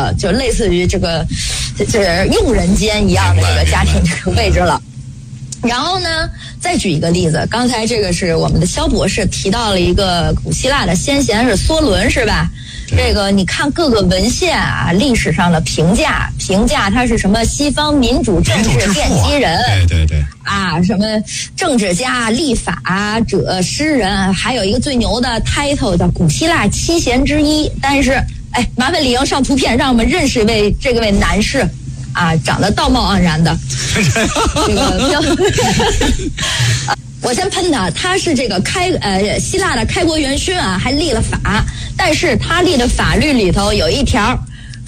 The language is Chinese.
个就类似于这个佣人间一样的这个家庭这个位置了。然后呢，再举一个例子，刚才这个是我们的肖博士提到了一个古希腊的先贤是梭伦，是吧？这个你看各个文献啊，历史上的评价他是什么西方民主政治奠基人， 对啊，什么政治家、立法者、诗人，还有一个最牛的 title 叫古希腊七贤之一。但是，麻烦李英上图片，让我们认识这位男士。啊，长得道貌岸然的，这个我先喷他是这个希腊的开国元勋啊，还立了法，但是他立的法律里头有一条